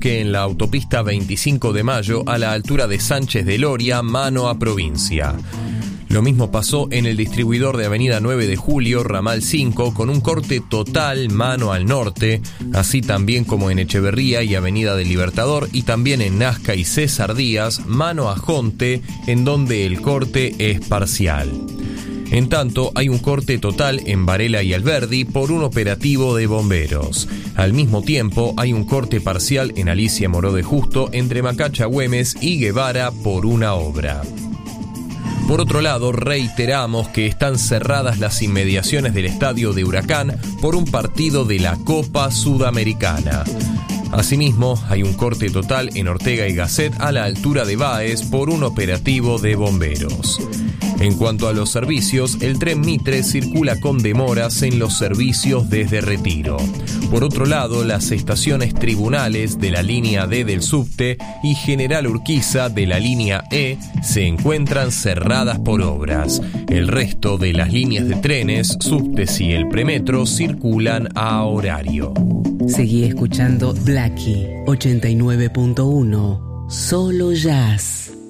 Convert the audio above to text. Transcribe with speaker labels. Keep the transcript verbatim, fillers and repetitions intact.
Speaker 1: que en la autopista veinticinco de mayo a la altura de Sánchez de Loria, mano a Provincia. Lo mismo pasó en el distribuidor de avenida nueve de julio, ramal cinco, con un corte total mano al norte, así también como en Echeverría y avenida del Libertador, y también en Nazca y César Díaz, mano a Jonte, en donde el corte es parcial. En tanto, hay un corte total en Varela y Alberdi por un operativo de bomberos. Al mismo tiempo, hay un corte parcial en Alicia Moró de Justo entre Macacha Güemes y Guevara por una obra. Por otro lado, reiteramos que están cerradas las inmediaciones del estadio de Huracán por un partido de la Copa Sudamericana. Asimismo, hay un corte total en Ortega y Gasset a la altura de Báez por un operativo de bomberos. En cuanto a los servicios, el tren Mitre circula con demoras en los servicios desde Retiro. Por otro lado, las estaciones Tribunales de la línea D del subte y General Urquiza de la línea E se encuentran cerradas por obras. El resto de las líneas de trenes, subtes y el premetro circulan a horario.
Speaker 2: Seguí escuchando Blackie ochenta y nueve punto uno, solo jazz.